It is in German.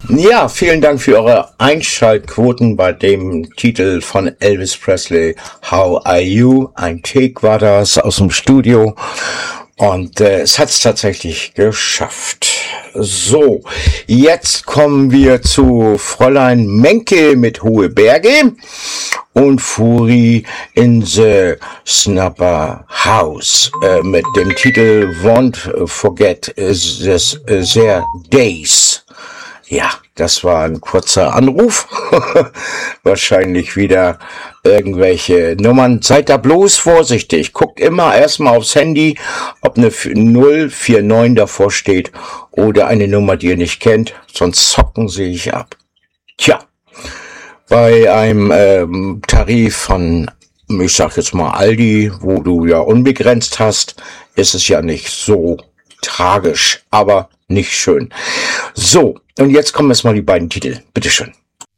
Ja, vielen Dank für eure Einschaltquoten bei dem Titel von Elvis Presley, How Are You? Ein Take war das aus dem Studio und es hat's tatsächlich geschafft. So, jetzt kommen wir zu Fräulein Menke mit Hohe Berge und Furi in the Snapper House mit dem Titel Won't Forget Their Days. Ja, das war ein kurzer Anruf. Wahrscheinlich wieder irgendwelche Nummern. Seid da bloß vorsichtig. Guckt immer erstmal aufs Handy, ob eine 049 davor steht oder eine Nummer, die ihr nicht kennt. Sonst zocken sie sich ab. Tja, bei einem Tarif von, ich sag jetzt mal Aldi, wo du ja unbegrenzt hast, ist es ja nicht so tragisch, aber nicht schön. So, und jetzt kommen erstmal die beiden Titel. Bitteschön.